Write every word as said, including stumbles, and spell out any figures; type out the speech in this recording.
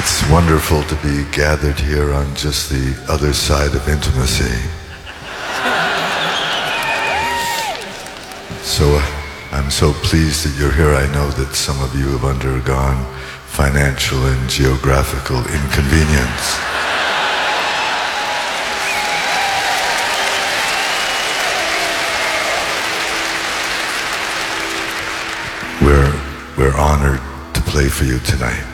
It's wonderful to be gathered here on just the other side of intimacy. So uh, I'm so pleased that you're here. I know that some of you have undergone financial and geographical inconvenience. We're, we're honored to play for you tonight.